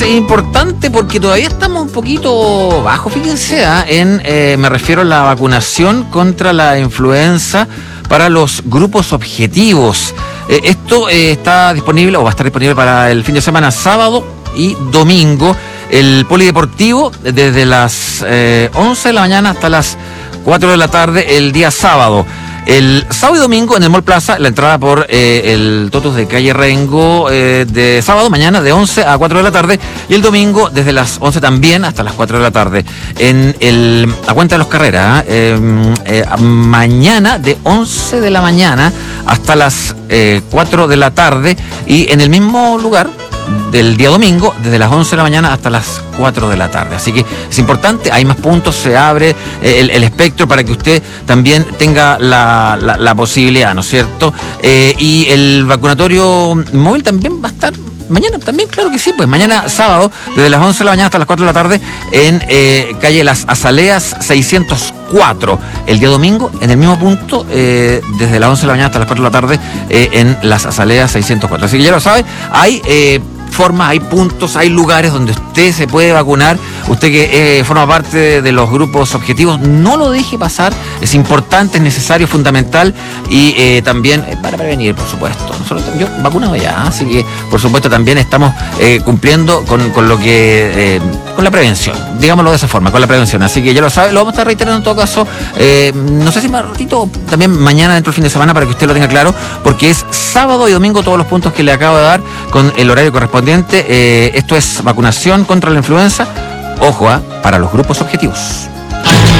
importante porque todavía estamos un poquito bajo, fíjense, me refiero a la vacunación contra la influenza para los grupos objetivos. Esto está disponible o va a estar disponible para el fin de semana, sábado y domingo. El polideportivo desde las 11 de la mañana hasta las 4 de la tarde el día sábado. El sábado y domingo en el Mall Plaza, la entrada por el Totos de calle Rengo de sábado, mañana de 11 a 4 de la tarde, y el domingo desde las 11 también hasta las 4 de la tarde. En la Cuenta de los Carreras, mañana de 11 de la mañana hasta las 4 de la tarde, y en el mismo lugar del día domingo, desde las 11 de la mañana hasta las 4 de la tarde. Así que es importante, hay más puntos, se abre el espectro para que usted también tenga la posibilidad, ¿no es cierto? Y el vacunatorio móvil también va a estar mañana también, claro que sí, pues mañana sábado, desde las 11 de la mañana hasta las 4 de la tarde, en calle Las Azaleas 604. El día domingo, en el mismo punto, desde las 11 de la mañana hasta las 4 de la tarde, en Las Azaleas 604. Así que ya lo sabe, hay formas, hay puntos, hay lugares donde usted se puede vacunar. Usted que forma parte de los grupos objetivos, no lo deje pasar. Es importante, es necesario, fundamental, y también para prevenir, por supuesto. Yo vacunado ya, así que por supuesto también estamos cumpliendo con lo que con la prevención, digámoslo de esa forma, con la prevención. Así que ya lo sabe, lo vamos a estar reiterando en todo caso, no sé si más ratito, también mañana dentro del fin de semana, para que usted lo tenga claro, porque es sábado y domingo todos los puntos que le acabo de dar con el horario correspondiente. Esto es vacunación contra la influenza, ojo, para los grupos objetivos.